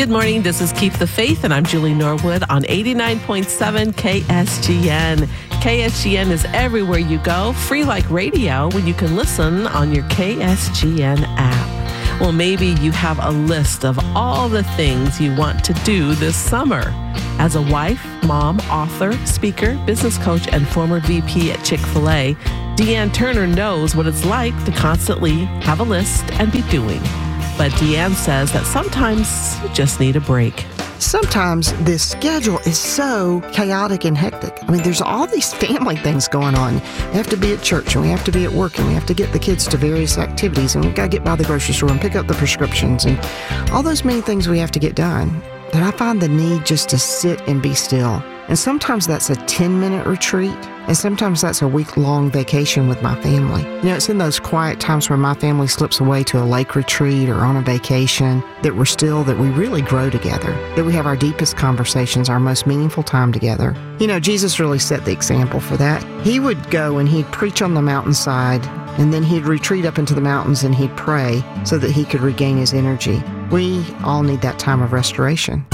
Good morning. This is Keep the Faith, and I'm Julie Norwood on 89.7 KSGN. KSGN is everywhere you go, free like radio when you can listen on your KSGN app. Well, maybe you have a list of all the things you want to do this summer. As a wife, mom, author, speaker, business coach, and former VP at Chick-fil-A, Deanne Turner knows what it's like to constantly have a list and be doing. But Deanne says that sometimes you just need a break. Sometimes this schedule is so chaotic and hectic. I mean, there's all these family things going on. We have to be at church, and we have to be at work, and we have to get the kids to various activities, and we've got to get by the grocery store and pick up the prescriptions, and all those many things we have to get done. That I find the need just to sit and be still. And sometimes that's a 10-minute retreat, and sometimes that's a week-long vacation with my family. You know, it's in those quiet times where my family slips away to a lake retreat or on a vacation that we really grow together, that we have our deepest conversations, our most meaningful time together. You know, Jesus really set the example for that. He would go and he'd preach on the mountainside, and then he'd retreat up into the mountains and he'd pray so that he could regain his energy. We all need that time of restoration.